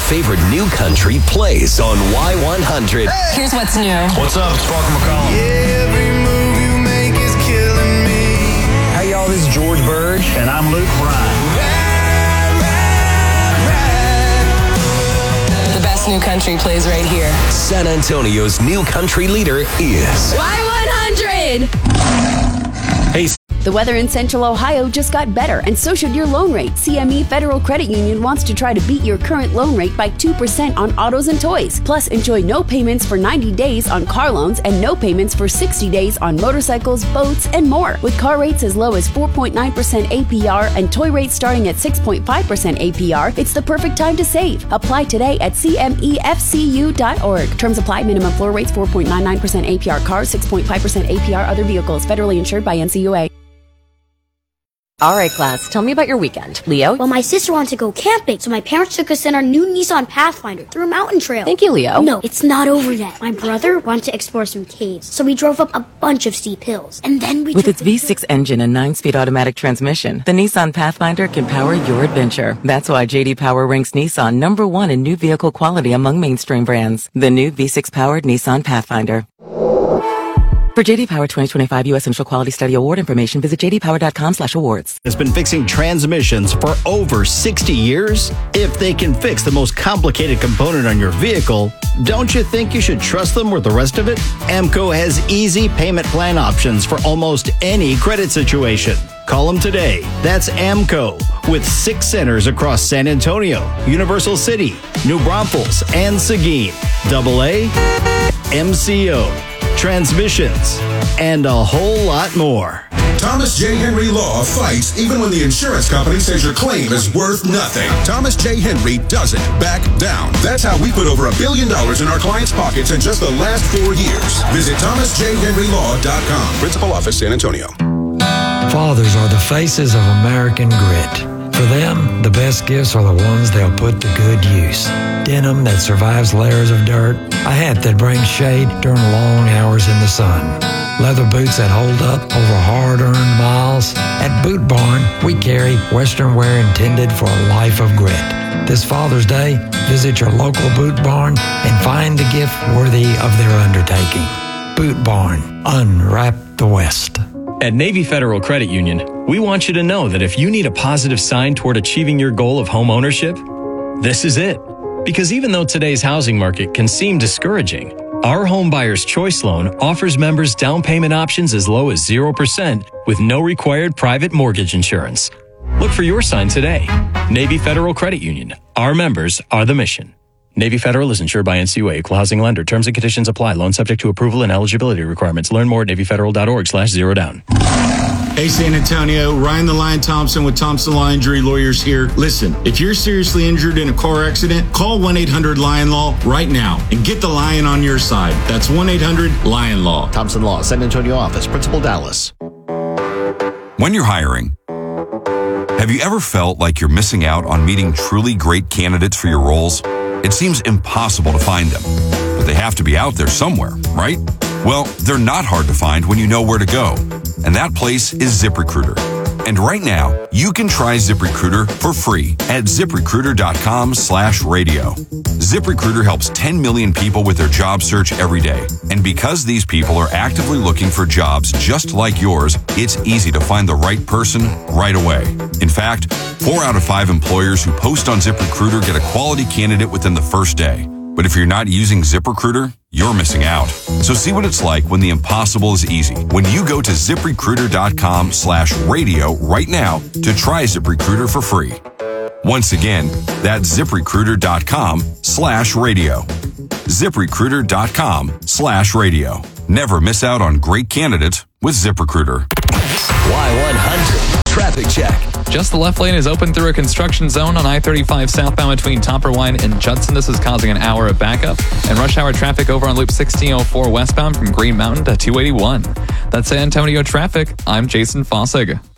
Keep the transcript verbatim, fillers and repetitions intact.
favorite new country plays on Y one hundred. Hey. Here's what's new. What's up? It's Parker McCollum. Yeah, every move you make is killing me. Hey, y'all, this is George Burge, and I'm Luke Bryan. Ride, ride, ride. The best new country plays right here. San Antonio's new country leader is Y one hundred. Hey. The weather in Central Ohio just got better, and so should your loan rate. C M E Federal Credit Union wants to try to beat your current loan rate by two percent on autos and toys. Plus, enjoy no payments for ninety days on car loans and no payments for sixty days on motorcycles, boats, and more. With car rates as low as four point nine percent A P R and toy rates starting at six point five percent A P R, it's the perfect time to save. Apply today at C M E F C U dot org. Terms apply. Minimum floor rates four point nine nine percent A P R cars, six point five percent A P R other vehicles. Federally insured by N C U A. All right, class, tell me about your weekend. Leo? Well, my sister wanted to go camping, so my parents took us in our new Nissan Pathfinder through a mountain trail. Thank you, Leo. No, it's not over yet. My brother wanted to explore some caves, so we drove up a bunch of steep hills. And then we With took its V six engine and nine-speed automatic transmission, the Nissan Pathfinder can power your adventure. That's why J D Power ranks Nissan number one in new vehicle quality among mainstream brands. The new V six-powered Nissan Pathfinder. For J D Power twenty twenty-five U S Initial Quality Study Award information, visit j d power dot com slash awards. Has been fixing transmissions for over sixty years? If they can fix the most complicated component on your vehicle, don't you think you should trust them with the rest of it? AMCO has easy payment plan options for almost any credit situation. Call them today. That's AMCO, with six centers across San Antonio, Universal City, New Braunfels, and Seguin. Double A, M C O, transmissions, and a whole lot more. Thomas J. Henry Law fights even when the insurance company says your claim is worth nothing. Thomas J. Henry doesn't back down. That's how we put over a billion dollars in our clients' pockets in just the last four years. Visit thomas j henry law dot com. Principal Office, San Antonio. Fathers are the faces of American grit. For them, the best gifts are the ones they'll put to good use. Denim that survives layers of dirt, a hat that brings shade during long hours in the sun, leather boots that hold up over hard-earned miles. At Boot Barn, we carry Western wear intended for a life of grit. This Father's Day, visit your local Boot Barn and find a gift worthy of their undertaking. Boot Barn, unwrap the West. At Navy Federal Credit Union, we want you to know that if you need a positive sign toward achieving your goal of home ownership, this is it. Because even though today's housing market can seem discouraging, our Home Buyer's Choice Loan offers members down payment options as low as zero percent with no required private mortgage insurance. Look for your sign today. Navy Federal Credit Union. Our members are the mission. Navy Federal is insured by N C U A, Equal Housing Lender. Terms and conditions apply. Loan subject to approval and eligibility requirements. Learn more at navy federal dot org slash zero down. Hey, San Antonio, Ryan the Lion Thompson with Thompson Law Injury Lawyers here. Listen, if you're seriously injured in a car accident, call one eight hundred lion law right now and get the lion on your side. That's one eight hundred lion law. Thompson Law, San Antonio office, Principal Dallas. When you're hiring, have you ever felt like you're missing out on meeting truly great candidates for your roles? It seems impossible to find them, but they have to be out there somewhere, right? Well, they're not hard to find when you know where to go, and that place is ZipRecruiter. And right now, you can try ZipRecruiter for free at ziprecruiter dot com slash radio. ZipRecruiter helps ten million people with their job search every day. And because these people are actively looking for jobs just like yours, it's easy to find the right person right away. In fact, four out of five employers who post on ZipRecruiter get a quality candidate within the first day. But if you're not using ZipRecruiter, you're missing out. So see what it's like when the impossible is easy. When you go to ziprecruiter dot com slash radio right now to try ZipRecruiter for free. Once again, that's ziprecruiter dot com slash radio. ziprecruiter dot com slash radio. Never miss out on great candidates with ZipRecruiter. Y one hundred Traffic Check. Just the left lane is open through a construction zone on I thirty-five southbound between Topperwine and Judson. This is causing an hour of backup. And rush hour traffic over on Loop sixteen oh four westbound from Green Mountain to two eighty-one. That's San Antonio traffic. I'm Jason Fossig.